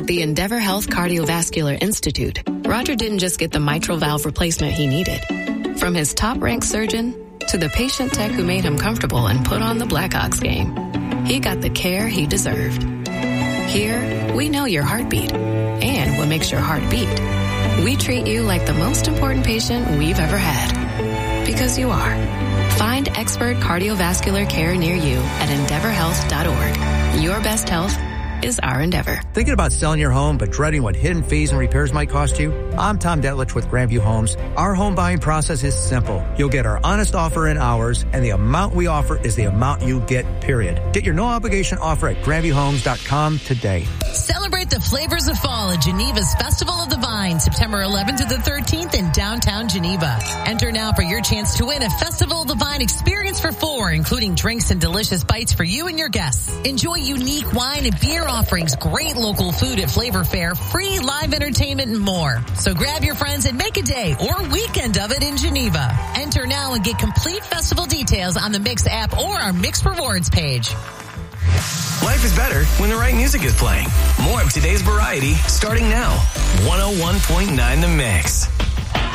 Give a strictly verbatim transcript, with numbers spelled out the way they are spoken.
At the Endeavor Health Cardiovascular Institute, Roger didn't just get the mitral valve replacement he needed. From his top-ranked surgeon to the patient tech who made him comfortable and put on the Blackhawks game, he got the care he deserved. Here, we know your heartbeat and what makes your heart beat. We treat you like the most important patient we've ever had. Because you are. Find expert cardiovascular care near you at endeavor health dot org. Your best health is our endeavor. Thinking about selling your home but dreading what hidden fees and repairs might cost you? I'm Tom Detlich with Grandview Homes. Our home buying process is simple. You'll get our honest offer in hours, and the amount we offer is the amount you get, period. Get your no-obligation offer at grandview homes dot com today. Celebrate the flavors of fall at Geneva's Festival of the Vine, September eleventh to the thirteenth in downtown Geneva. Enter now for your chance to win a Festival of the Vine experience for four, including drinks and delicious bites for you and your guests. Enjoy unique wine and beer offerings, great local food at Flavor Fair, free live entertainment, and more. So grab your friends and make a day or weekend of it in Geneva. Enter now and get complete festival details on the Mix app or our Mix Rewards page. Life is better when the right music is playing. More of today's variety starting now. one oh one point nine The Mix.